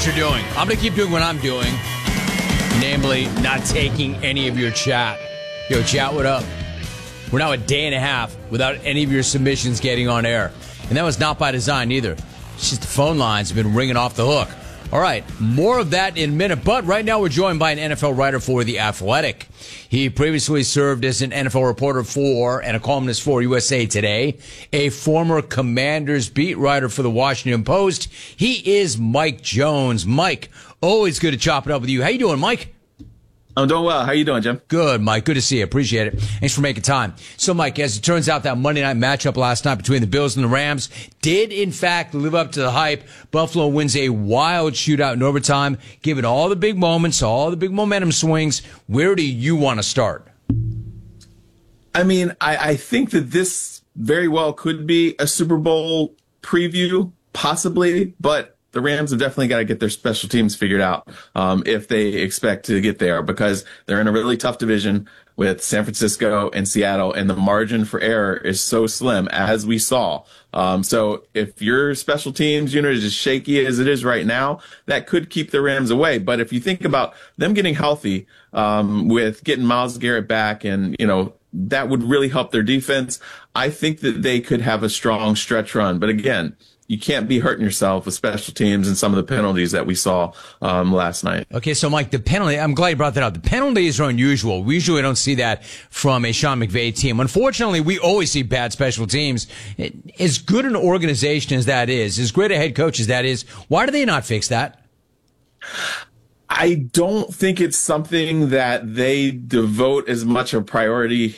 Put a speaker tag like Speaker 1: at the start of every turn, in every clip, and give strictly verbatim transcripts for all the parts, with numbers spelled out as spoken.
Speaker 1: what you're doing. I'm going to keep doing what I'm doing, namely not taking any of your chat. Yo, chat, what up? We're now a day and a half without any of your submissions getting on air. And that was not by design either. It's just the phone lines have been ringing off the hook. All right, more of that in a minute. But right now we're joined by an N F L writer for The Athletic. He previously served as an N F L reporter for and a columnist for U S A Today, a former Commanders beat writer for The Washington Post. He is Mike Jones. Mike, always good to chop it up with you. How you doing, Mike?
Speaker 2: I'm doing well. How you doing, Jim?
Speaker 1: Good, Mike. Good to see you. Appreciate it. Thanks for making time. So, Mike, as it turns out, that Monday night matchup last night between the Bills and the Rams did, in fact, live up to the hype. Buffalo wins a wild shootout in overtime. Given all the big moments, all the big momentum swings, where do you want to start?
Speaker 2: I mean, I, I think that this very well could be a Super Bowl preview, possibly, but the Rams have definitely got to get their special teams figured out um, if they expect to get there, because they're in a really tough division with San Francisco and Seattle, and the margin for error is so slim, as we saw. Um, so if your special teams unit is as shaky as it is right now, that could keep the Rams away. But if you think about them getting healthy um, with getting Myles Garrett back, and, you know, that would really help their defense, I think that they could have a strong stretch run. But again, you can't be hurting yourself with special teams and some of the penalties that we saw um, last night.
Speaker 1: Okay, so Mike, the penalty, I'm glad you brought that up. The penalties are unusual. We usually don't see that from a Sean McVay team. Unfortunately, we always see bad special teams. As good an organization as that is, as great a head coach as that is, why do they not fix that?
Speaker 2: I don't think it's something that they devote as much a priority.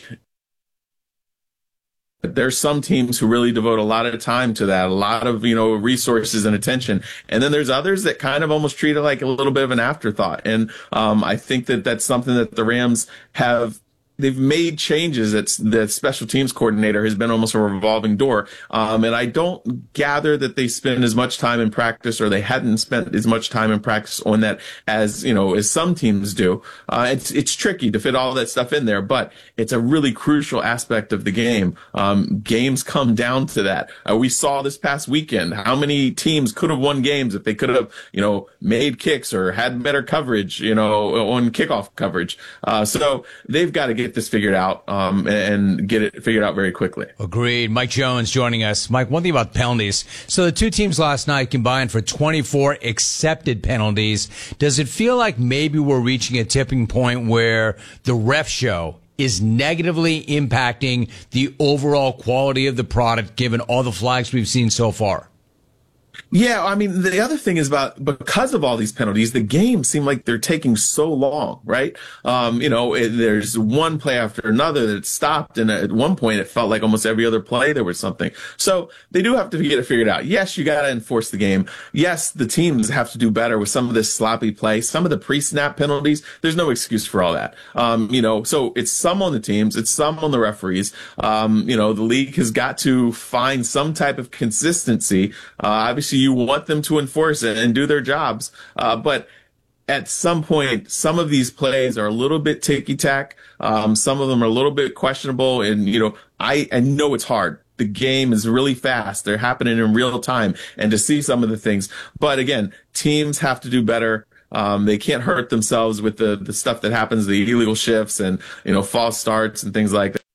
Speaker 2: There's some teams who really devote a lot of time to that, a lot of, you know, resources and attention. And then there's others that kind of almost treat it like a little bit of an afterthought. And um, I think that that's something that the Rams have. They've made changes. It's the special teams coordinator has been almost a revolving door. Um, and I don't gather that they spend as much time in practice, or they hadn't spent as much time in practice on that as, you know, as some teams do. Uh, it's, it's tricky to fit all that stuff in there, but it's a really crucial aspect of the game. Um, games come down to that. Uh, we saw this past weekend how many teams could have won games if they could have, you know, made kicks or had better coverage, you know, on kickoff coverage. Uh, so they've got to get get this figured out um, and get it figured out very quickly.
Speaker 1: Agreed. Mike Jones joining us. Mike, one thing about penalties. So the two teams last night combined for twenty-four accepted penalties. Does it feel like maybe we're reaching a tipping point where the ref show is negatively impacting the overall quality of the product, given all the flags we've seen so far?
Speaker 2: Yeah, I mean, the other thing is about, because of all these penalties, the games seem like they're taking so long, right? Um, you know, it, there's one play after another that stopped, and at one point it felt like almost every other play there was something. So they do have to get it figured out. Yes, you got to enforce the game. Yes, the teams have to do better with some of this sloppy play, some of the pre-snap penalties. There's no excuse for all that. Um, you know, so it's some on the teams, it's some on the referees. Um, you know, the league has got to find some type of consistency. Uh, obviously, you want them to enforce it and do their jobs. Uh, but at some point, some of these plays are a little bit ticky-tack. Um, some of them are a little bit questionable. And, you know, I, I know it's hard. The game is really fast. They're happening in real time. And to see some of the things. But again, teams have to do better. Um, they can't hurt themselves with the, the stuff that happens, the illegal shifts and, you know, false starts and things like that.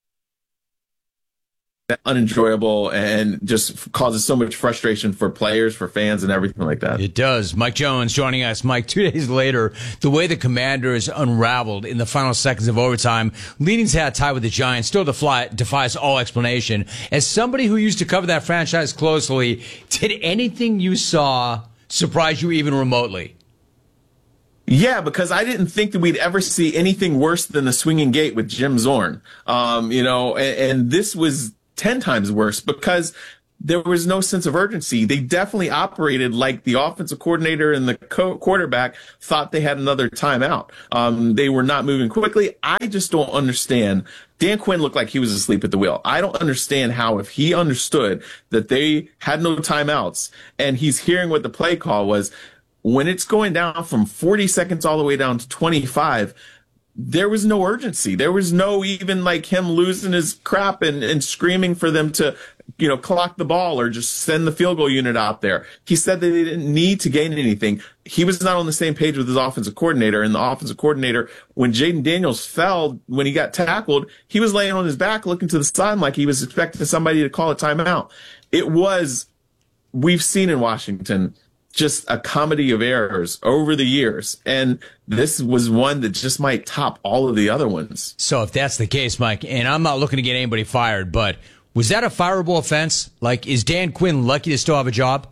Speaker 2: Unenjoyable and just causes so much frustration for players, for fans, and everything like that.
Speaker 1: It does. Mike Jones joining us. Mike, two days later, the way the Commanders unraveled in the final seconds of overtime, leading to that tie with the Giants, still defy, defies all explanation. As somebody who used to cover that franchise closely, did anything you saw surprise you even remotely?
Speaker 2: Yeah, because I didn't think that we'd ever see anything worse than the swinging gate with Jim Zorn. Um, you know, and, and this was ten times worse because there was no sense of urgency. They definitely operated like the offensive coordinator and the co- quarterback thought they had another timeout. Um, they were not moving quickly. I just don't understand. Dan Quinn looked like he was asleep at the wheel. I don't understand how, if he understood that they had no timeouts and he's hearing what the play call was, when it's going down from forty seconds all the way down to twenty-five, there was no urgency. There was no even like him losing his crap and, and screaming for them to you know, clock the ball or just send the field goal unit out there. He said that they didn't need to gain anything. He was not on the same page with his offensive coordinator, and the offensive coordinator, when Jaden Daniels fell, when he got tackled, he was laying on his back looking to the side like he was expecting somebody to call a timeout. It was, we've seen in Washington, just a comedy of errors over the years. And this was one that just might top all of the other ones.
Speaker 1: So if that's the case, Mike, and I'm not looking to get anybody fired, but was that a fireable offense? Like, is Dan Quinn lucky to still have a job?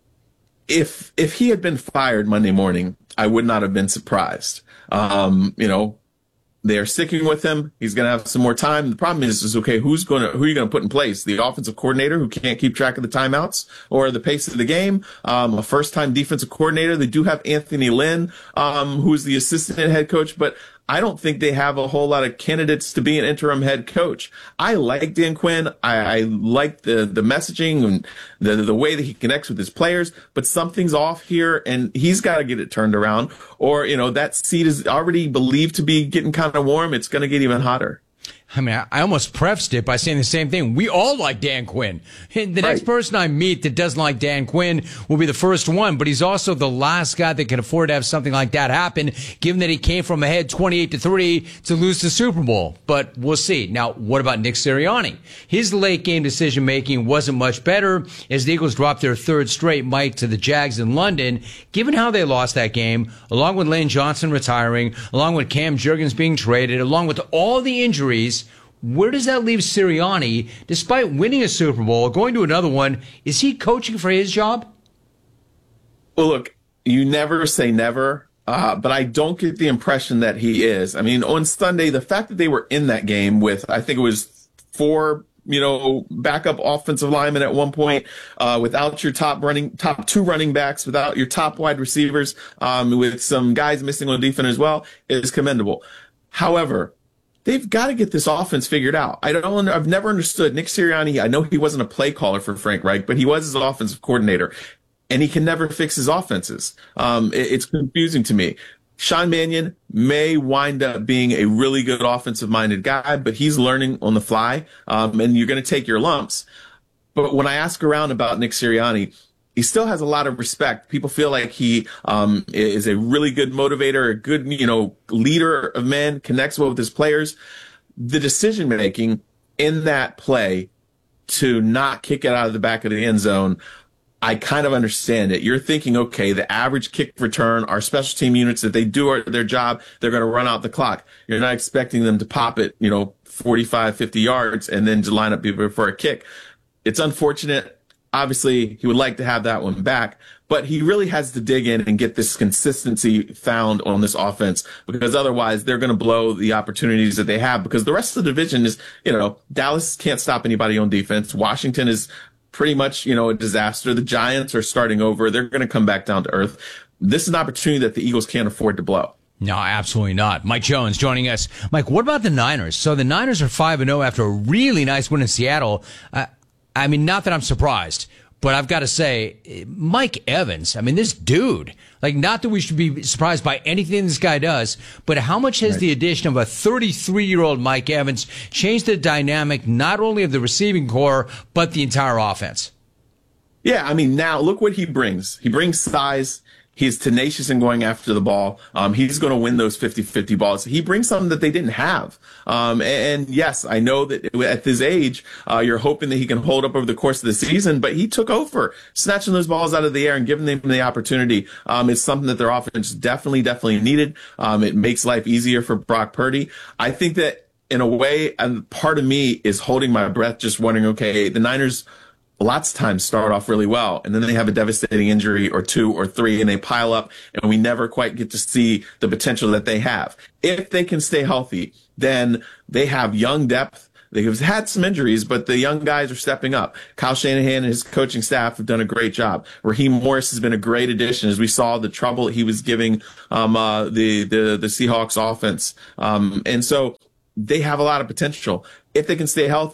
Speaker 2: If if he had been fired Monday morning, I would not have been surprised. Um, you know, they are sticking with him. He's going to have some more time. The problem is, is okay, who's going to who are you going to put in place? The offensive coordinator who can't keep track of the timeouts or the pace of the game. Um, a first-time defensive coordinator. They do have Anthony Lynn, um, who's the assistant head coach, but I don't think they have a whole lot of candidates to be an interim head coach. I like Dan Quinn. I, I like the, the messaging and the, the way that he connects with his players, but something's off here and he's got to get it turned around, or, you know, that seat is already believed to be getting kind of warm. It's going to get even hotter.
Speaker 1: I mean, I almost prefaced it by saying the same thing. We all like Dan Quinn. The next
Speaker 2: right.
Speaker 1: person I meet that doesn't like Dan Quinn will be the first one, but he's also the last guy that can afford to have something like that happen, given that he came from ahead twenty-eight to three to lose the Super Bowl. But we'll see. Now, what about Nick Sirianni? His late game decision making wasn't much better as the Eagles dropped their third straight, Mike, to the Jags in London. Given how they lost that game, along with Lane Johnson retiring, along with Cam Jurgens being traded, along with all the injuries, where does that leave Sirianni? Despite winning a Super Bowl, going to another one, is he coaching for his job?
Speaker 2: Well, look, you never say never, uh, but I don't get the impression that he is. I mean, on Sunday, the fact that they were in that game with, I think it was four, you know, backup offensive linemen at one point, uh, without your top running, top two running backs, without your top wide receivers, um, with some guys missing on defense as well, is commendable. However, they've got to get this offense figured out. I don't. I've never understood Nick Sirianni. I know he wasn't a play caller for Frank Reich, but he was his offensive coordinator, and he can never fix his offenses. Um, it, it's confusing to me. Sean Mannion may wind up being a really good offensive-minded guy, but he's learning on the fly, um, and you're going to take your lumps. But when I ask around about Nick Sirianni, he still has a lot of respect. People feel like he um, is a really good motivator, a good, you know, leader of men, connects well with his players. The decision making in that play to not kick it out of the back of the end zone, I kind of understand it. You're thinking, okay, the average kick return, our special team units, that they do their job, they're going to run out the clock. You're not expecting them to pop it, you know, forty-five, fifty yards and then to line up people for a kick. It's unfortunate. Obviously, he would like to have that one back, but he really has to dig in and get this consistency found on this offense, because otherwise they're going to blow the opportunities that they have, because the rest of the division is, you know, Dallas can't stop anybody on defense. Washington is pretty much, you know, a disaster. The Giants are starting over. They're going to come back down to earth. This is an opportunity that the Eagles can't afford to blow.
Speaker 1: No, absolutely not. Mike Jones joining us. Mike, what about the Niners? So the Niners are five and oh after a really nice win in Seattle. Uh, I mean, not that I'm surprised, but I've got to say, Mike Evans, I mean, this dude, like, not that we should be surprised by anything this guy does, but how much has right. the addition of a thirty-three-year-old Mike Evans changed the dynamic not only of the receiving core, but the entire offense?
Speaker 2: Yeah, I mean, now look what he brings. He brings size. He's tenacious in going after the ball. Um, he's going to win those fifty-fifty balls. He brings something that they didn't have. Um, and, and yes, I know that at his age, uh, you're hoping that he can hold up over the course of the season, but he took over, snatching those balls out of the air and giving them the opportunity. Um, is something that their offense definitely, definitely needed. Um, it makes life easier for Brock Purdy. I think that in a way, and part of me is holding my breath, just wondering, okay, the Niners lots of times start off really well, and then they have a devastating injury or two or three, and they pile up, and we never quite get to see the potential that they have. If they can stay healthy, then they have young depth. They've had some injuries, but the young guys are stepping up. Kyle Shanahan and his coaching staff have done a great job. Raheem Morris has been a great addition, as we saw the trouble he was giving um, uh, the, the the Seahawks offense. Um, and so they have a lot of potential. If they can stay healthy,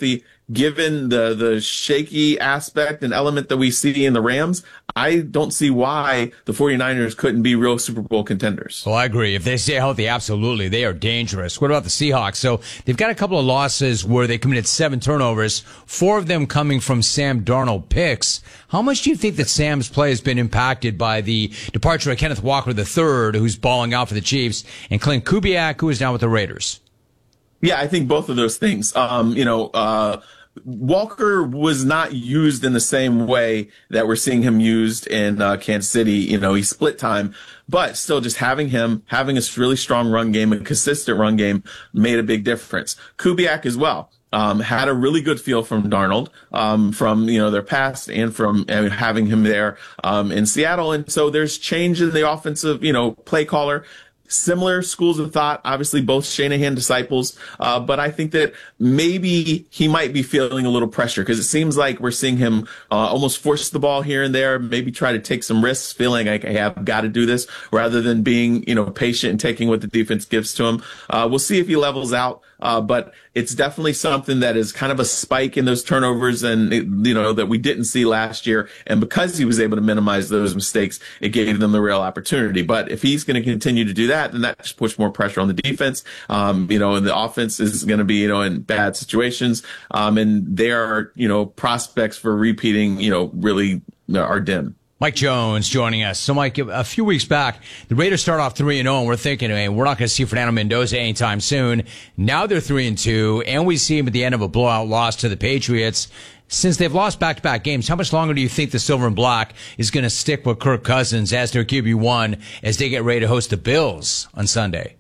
Speaker 2: given the the shaky aspect and element that we see in the Rams, I don't see why the 49ers couldn't be real Super Bowl contenders.
Speaker 1: Well, I agree. If they stay healthy, absolutely. They are dangerous. What about the Seahawks? So they've got a couple of losses where they committed seven turnovers, four of them coming from Sam Darnold picks. How much do you think that Sam's play has been impacted by the departure of Kenneth Walker the third, who's balling out for the Chiefs, and Clint Kubiak, who is now with the Raiders?
Speaker 2: Yeah, I think both of those things. Um, you know, uh, Walker was not used in the same way that we're seeing him used in uh, Kansas City. You know, he split time, but still just having him, having a really strong run game, a consistent run game made a big difference. Kubiak as well. Um, had a really good feel from Darnold, um, from, you know, their past and from uh, having him there, um, in Seattle. And so there's change in the offensive, you know, play caller. Similar schools of thought, obviously both Shanahan disciples, uh, but I think that maybe he might be feeling a little pressure because it seems like we're seeing him uh, almost force the ball here and there, maybe try to take some risks, feeling like I have got to do this rather than being, you know, patient and taking what the defense gives to him. Uh, we'll see if he levels out. Uh, but it's definitely something that is kind of a spike in those turnovers and, it, you know, that we didn't see last year. And because he was able to minimize those mistakes, it gave them the real opportunity. But if he's going to continue to do that, then that just puts more pressure on the defense. Um, you know, and the offense is going to be, you know, in bad situations. Um, and they are, you know, prospects for repeating, you know, really are dim.
Speaker 1: Mike Jones joining us. So, Mike, a few weeks back, the Raiders start off three and oh, and we're thinking, hey, we're not going to see Fernando Mendoza anytime soon. Now they're three and two, and we see him at the end of a blowout loss to the Patriots. Since they've lost back-to-back games, how much longer do you think the Silver and Black is going to stick with Kirk Cousins as their Q B one as they get ready to host the Bills on Sunday?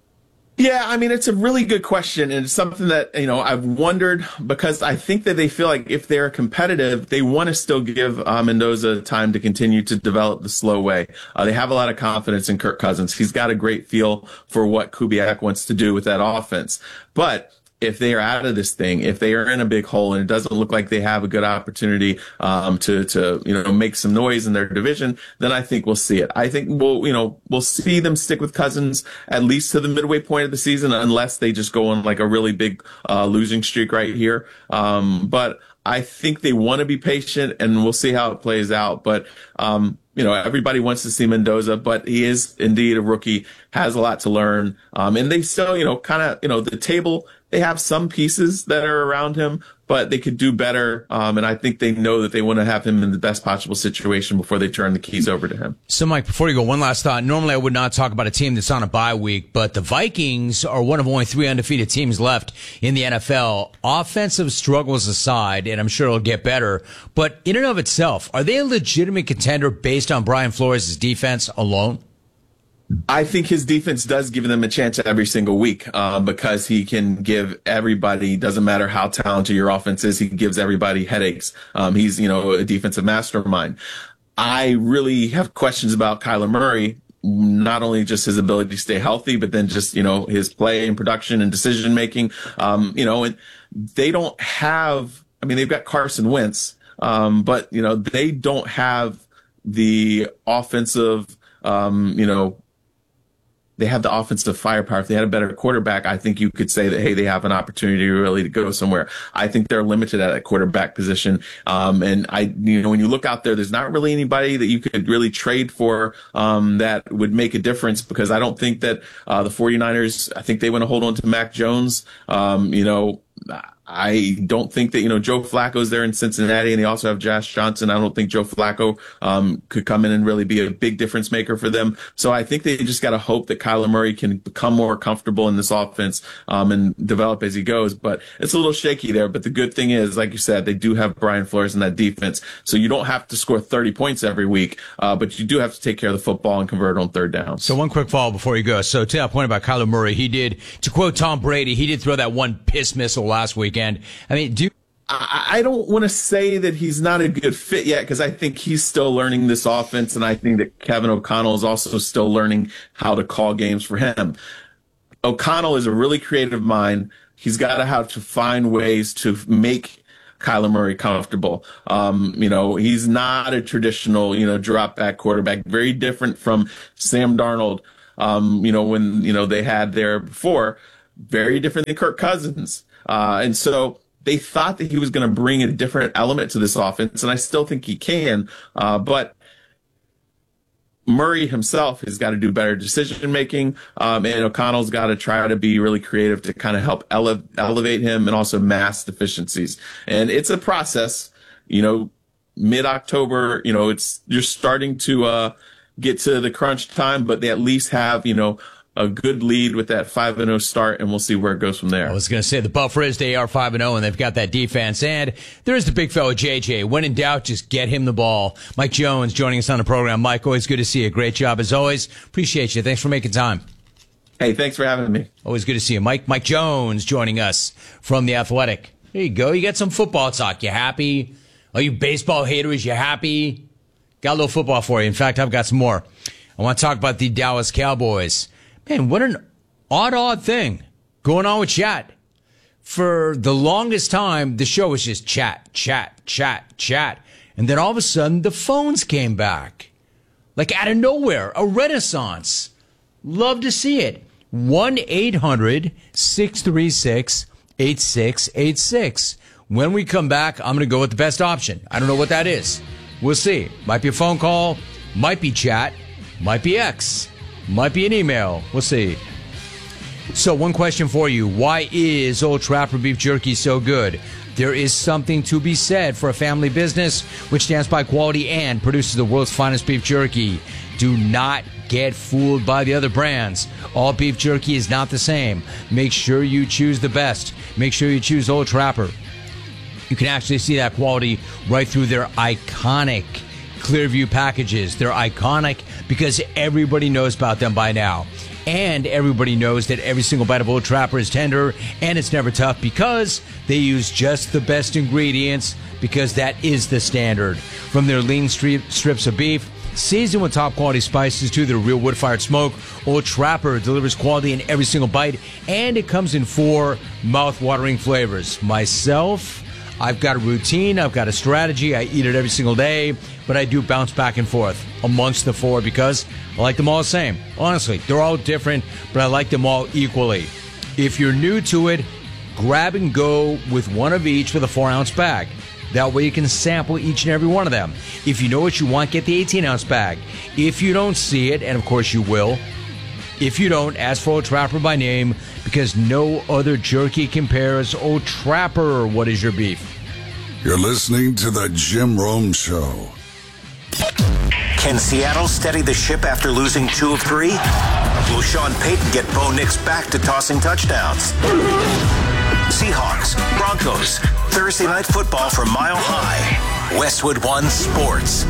Speaker 2: Yeah, I mean, it's a really good question, and it's something that, you know, I've wondered because I think that they feel like if they're competitive, they want to still give uh, Mendoza time to continue to develop the slow way. Uh, they have a lot of confidence in Kirk Cousins. He's got a great feel for what Kubiak wants to do with that offense. But if they are out of this thing, if they are in a big hole and it doesn't look like they have a good opportunity um, to, to, you know, make some noise in their division, then I think we'll see it. I think we'll, you know, we'll see them stick with Cousins at least to the midway point of the season, unless they just go on like a really big uh, losing streak right here. Um, but I think they want to be patient, and we'll see how it plays out. But, um, you know, everybody wants to see Mendoza, but he is indeed a rookie, has a lot to learn. Um, and they still, you know, kind of, you know, the table, they have some pieces that are around him, but they could do better. Um, and I think they know that they want to have him in the best possible situation before they turn the keys over to him.
Speaker 1: So, Mike, before you go, one last thought. Normally, I would not talk about a team that's on a bye week, but the Vikings are one of only three undefeated teams left in the N F L. Offensive struggles aside, and I'm sure it'll get better, but in and of itself, are they a legitimate contender based on Brian Flores' defense alone?
Speaker 2: I think his defense does give them a chance every single week uh, because he can give everybody, doesn't matter how talented your offense is, he gives everybody headaches. Um, he's, you know, a defensive mastermind. I really have questions about Kyler Murray, not only just his ability to stay healthy, but then just, you know, his play and production and decision making. Um, you know, and they don't have, I mean, they've got Carson Wentz, um, but, you know, they don't have the offensive, um, you know, they have the offensive firepower. If they had a better quarterback, I think you could say that, hey, they have an opportunity really to go somewhere. I think they're limited at that quarterback position. Um, and I, you know, when you look out there, there's not really anybody that you could really trade for, um, that would make a difference, because I don't think that, uh, the 49ers, I think they want to hold on to Mac Jones. Um, you know, I don't think that, you know, Joe Flacco's there in Cincinnati, and they also have Josh Johnson. I don't think Joe Flacco um, could come in and really be a big difference maker for them. So I think they just got to hope that Kyler Murray can become more comfortable in this offense um, and develop as he goes. But it's a little shaky there. But the good thing is, like you said, they do have Brian Flores in that defense. So you don't have to score thirty points every week, uh, but you do have to take care of the football and convert on third down.
Speaker 1: So one quick follow before you go. So to that point about Kyler Murray, he did, to quote Tom Brady, he did throw that one piss missile last weekend. I mean, do you
Speaker 2: I, I don't want to say that he's not a good fit yet, because I think he's still learning this offense, and I think that Kevin O'Connell is also still learning how to call games for him. O'Connell is a really creative mind. He's got to have to find ways to make Kyler Murray comfortable. Um, you know, he's not a traditional, you know, drop back quarterback, very different from Sam Darnold. Um, you know, when, you know, they had there before, very different than Kirk Cousins. Uh, and so they thought that he was going to bring a different element to this offense, and I still think he can. Uh, but Murray himself has got to do better decision making, um, and O'Connell's got to try to be really creative to kind of help ele- elevate him and also mask deficiencies. And it's a process, you know, mid-October, you know, it's, you're starting to, uh, get to the crunch time, but they at least have, you know, a good lead with that five and oh start, and we'll see where it goes from there.
Speaker 1: I was going to say the Buffers, they are five and oh, and they've got that defense. And there's the big fella, J J. When in doubt, just get him the ball. Mike Jones joining us on the program. Mike, always good to see you. Great job as always. Appreciate you. Thanks for making time.
Speaker 2: Hey, thanks for having me.
Speaker 1: Always good to see you. Mike Mike Jones joining us from The Athletic. There you go. You got some football talk. You happy? Are you baseball haters? You happy? Got a little football for you. In fact, I've got some more. I want to talk about the Dallas Cowboys. Man, what an odd, odd thing going on with chat. For the longest time, the show was just chat, chat, chat, chat. And then all of a sudden, the phones came back. Like out of nowhere, a renaissance. Love to see it. one eight hundred six three six eight six eight six. When we come back, I'm going to go with the best option. I don't know what that is. We'll see. Might be a phone call, might be chat, might be X. Might be an email. We'll see. So one question for you. Why is Old Trapper Beef Jerky so good? There is something to be said for a family business which stands by quality and produces the world's finest beef jerky. Do not get fooled by the other brands. All beef jerky is not the same. Make sure you choose the best. Make sure you choose Old Trapper. You can actually see that quality right through their iconic Clearview packages. They're iconic because everybody knows about them by now. And everybody knows that every single bite of Old Trapper is tender and it's never tough because they use just the best ingredients, because that is the standard. From their lean stri- strips of beef, seasoned with top quality spices, to their real wood-fired smoke, Old Trapper delivers quality in every single bite, and it comes in four mouth-watering flavors. Myself, I've got a routine, I've got a strategy, I eat it every single day, but I do bounce back and forth amongst the four because I like them all the same. Honestly, they're all different, but I like them all equally. If you're new to it, grab and go with one of each with a four-ounce bag. That way you can sample each and every one of them. If you know what you want, get the eighteen-ounce bag. If you don't see it, and of course you will, if you don't, ask for Old Trapper by name, because no other jerky compares. Old Trapper, what is your beef?
Speaker 3: You're listening to the Jim Rome Show.
Speaker 4: Can Seattle steady the ship after losing two of three? Will Sean Payton get Bo Nix back to tossing touchdowns? Seahawks, Broncos, Thursday Night Football from Mile High. Westwood One Sports.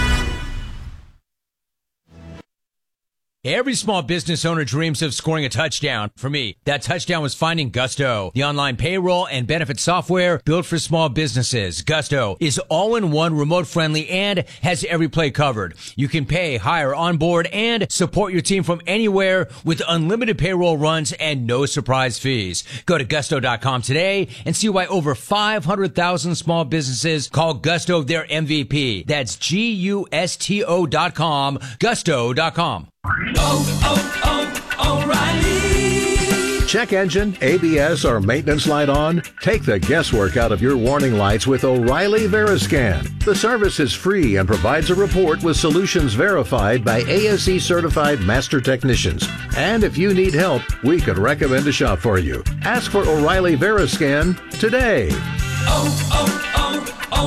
Speaker 1: Every small business owner dreams of scoring a touchdown. For me, that touchdown was finding Gusto, the online payroll and benefit software built for small businesses. Gusto is all-in-one, remote-friendly, and has every play covered. You can pay, hire, onboard, and support your team from anywhere with unlimited payroll runs and no surprise fees. Go to gusto dot com today and see why over five hundred thousand small businesses call Gusto their M V P. That's G U S T O dot com, gusto dot com.
Speaker 5: Oh, oh, oh, O'Reilly.
Speaker 6: Check engine, A B S, or maintenance light on? Take the guesswork out of your warning lights with O'Reilly Veriscan. The service is free and provides a report with solutions verified by A S E certified master technicians. And if you need help, we could recommend a shop for you. Ask for O'Reilly Veriscan today.
Speaker 5: Oh,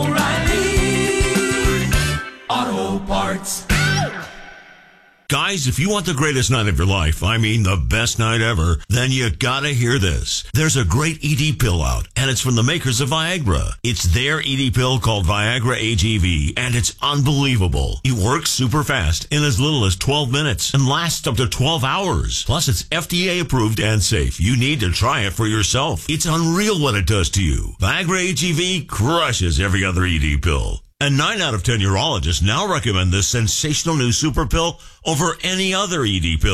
Speaker 5: oh, oh, O'Reilly Auto Parts.
Speaker 7: Guys, if you want the greatest night of your life, I mean the best night ever, then you gotta hear this. There's a great E D pill out, and it's from the makers of Viagra. It's their E D pill called Viagra A G V, and it's unbelievable. It works super fast in as little as twelve minutes and lasts up to twelve hours. Plus, it's F D A approved and safe. You need to try it for yourself. It's unreal what it does to you. Viagra A G V crushes every other E D pill. And nine out of ten urologists now recommend this sensational new super pill over any other E D pill.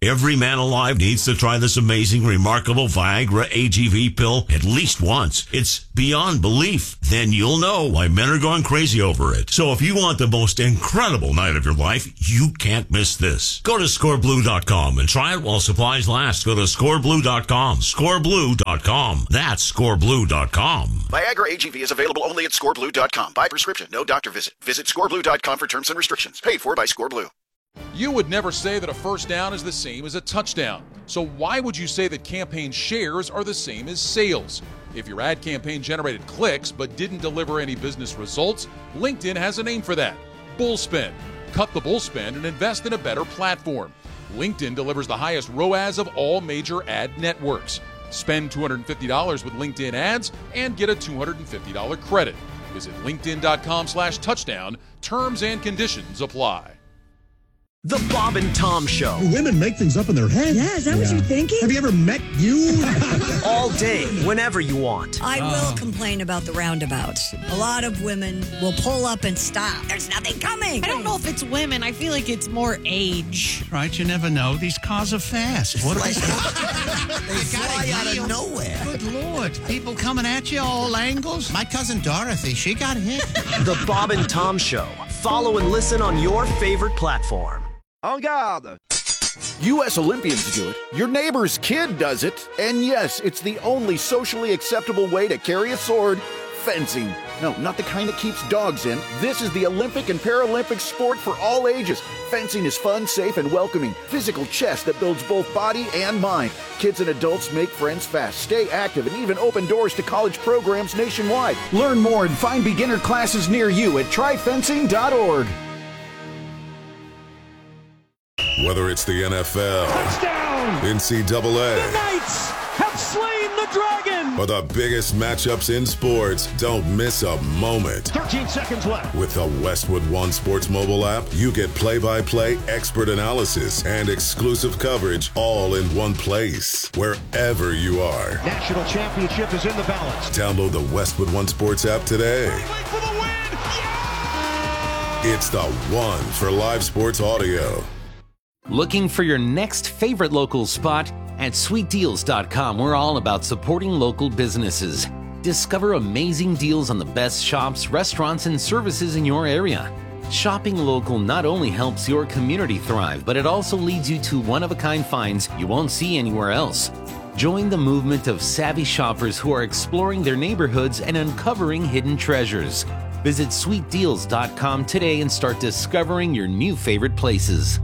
Speaker 7: Every man alive needs to try this amazing, remarkable Viagra A G V pill at least once. It's beyond belief. Then you'll know why men are going crazy over it. So if you want the most incredible night of your life, you can't miss this. Go to score blue dot com and try it while supplies last. Go to score blue dot com. score blue dot com. That's score blue dot com.
Speaker 8: Viagra A G V is available only at score blue dot com. By prescription, no doctor visit. Visit score blue dot com for terms and restrictions. Paid for by ScoreBlue.
Speaker 9: You would never say that a first down is the same as a touchdown. So why would you say that campaign shares are the same as sales? If your ad campaign generated clicks but didn't deliver any business results, LinkedIn has a name for that: bullspend. Cut the bullspend and invest in a better platform. LinkedIn delivers the highest R O A S of all major ad networks. Spend two hundred fifty dollars with LinkedIn ads and get a two hundred fifty dollars credit. Visit linkedin.com slash touchdown. Terms and conditions apply.
Speaker 10: The Bob and Tom Show.
Speaker 11: Women make things up in their head.
Speaker 12: Yeah, is that yeah. what you're thinking?
Speaker 11: Have you ever met you?
Speaker 10: All day, whenever you want.
Speaker 12: I oh. will complain about the roundabouts. A lot of women will pull up and stop. There's nothing coming.
Speaker 13: I don't know if it's women. I feel like it's more age.
Speaker 14: Right, you never know. These cars are fast. What are
Speaker 15: they? They fly out of nowhere.
Speaker 14: Good Lord. People coming at you all angles.
Speaker 15: My cousin Dorothy, she got hit.
Speaker 10: The Bob and Tom Show. Follow and listen on your favorite platform.
Speaker 16: En garde! U S Olympians do it, your neighbor's kid does it, and yes, it's the only socially acceptable way to carry a sword: fencing. No, not the kind that keeps dogs in. This is the Olympic and Paralympic sport for all ages. Fencing is fun, safe, and welcoming. Physical chess that builds both body and mind. Kids and adults make friends fast, stay active, and even open doors to college programs nationwide. Learn more and find beginner classes near you at try fencing dot org.
Speaker 17: Whether it's the N F L,
Speaker 18: touchdown,
Speaker 17: N C double A,
Speaker 18: the Knights have slain the dragon,
Speaker 17: or the biggest matchups in sports, don't miss a moment.
Speaker 18: thirteen seconds left.
Speaker 17: With the Westwood One Sports mobile app, you get play-by-play, expert analysis, and exclusive coverage all in one place, wherever you are.
Speaker 18: National championship is in the balance.
Speaker 17: Download the Westwood One Sports app today.
Speaker 18: For the win. Yeah!
Speaker 17: It's the one for live sports audio.
Speaker 19: Looking for your next favorite local spot? At sweet deals dot com, we're all about supporting local businesses. Discover amazing deals on the best shops, restaurants, and services in your area. Shopping local not only helps your community thrive, but it also leads you to one-of-a-kind finds you won't see anywhere else. Join the movement of savvy shoppers who are exploring their neighborhoods and uncovering hidden treasures. Visit sweet deals dot com today and start discovering your new favorite places.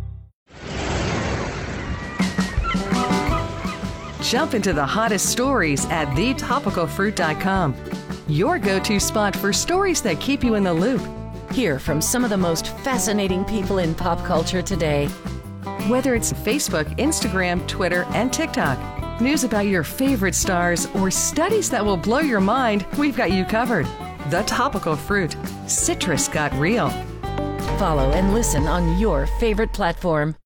Speaker 20: Jump into the hottest stories at the topical fruit dot com. Your go-to spot for stories that keep you in the loop.
Speaker 21: Hear from some of the most fascinating people in pop culture today.
Speaker 20: Whether it's Facebook, Instagram, Twitter, and TikTok, news about your favorite stars, or studies that will blow your mind, we've got you covered. The Topical Fruit. Citrus got real.
Speaker 21: Follow and listen on your favorite platform.